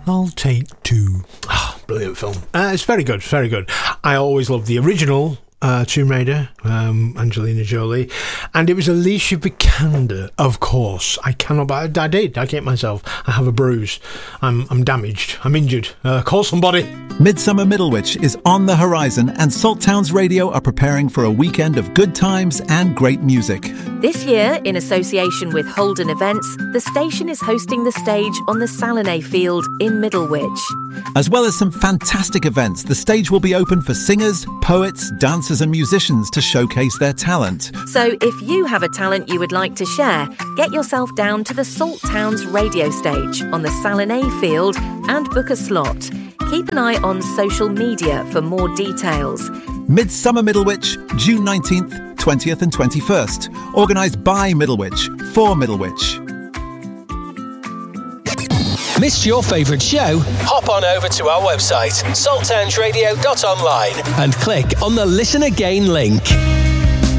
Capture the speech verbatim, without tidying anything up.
I'll take two. Ah, brilliant film. Uh, it's very good, very good. I always loved the original uh, Tomb Raider, um, Angelina Jolie, and it was Alicia Vikander, of course. I cannot, but I, I did. I get myself. I have a bruise. I'm I'm damaged. I'm injured. Uh, call somebody. Midsummer Middlewich is on the horizon, and Salt Towns Radio are preparing for a weekend of good times and great music. This year, in association with Holden Events, the station is hosting the stage on the Salinay Field in Middlewich. As well as some fantastic events, the stage will be open for singers, poets, dancers and musicians to showcase their talent. So if you have a talent you would like to share, get yourself down to the Salt Towns radio stage on the Salinay Field and book a slot. Keep an eye on social media for more details. Midsummer Middlewich, June nineteenth, twentieth and twenty-first. Organised by Middlewich, for Middlewich. Missed your favourite show? Hop on over to our website, salt towns radio dot online, and click on the Listen Again link.